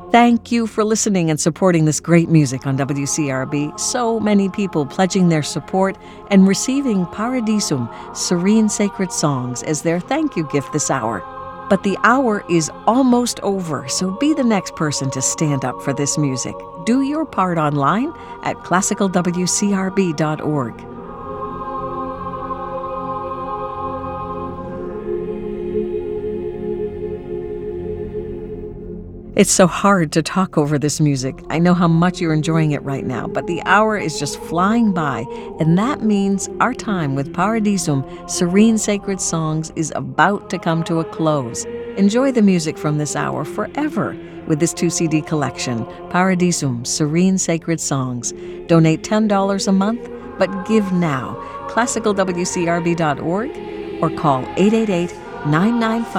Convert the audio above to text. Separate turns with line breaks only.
Thank you for listening and supporting this great music on WCRB. So many people pledging their support and receiving Paradisum, Serene Sacred Songs, as their thank you gift this hour. But the hour is almost over, so be the next person to stand up for this music. Do your part online at classicalwcrb.org. It's so hard to talk over this music. I know how much you're enjoying it right now, but the hour is just flying by, and that means our time with Paradisum, Serene Sacred Songs, is about to come to a close. Enjoy the music from this hour forever with this 2-CD collection, Paradisum, Serene Sacred Songs. Donate $10 a month, but give now. classicalwcrb.org or call 888-995